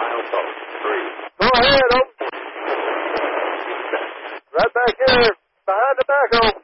final call. 3. Go ahead, Oak. Right back here behind the backhoe.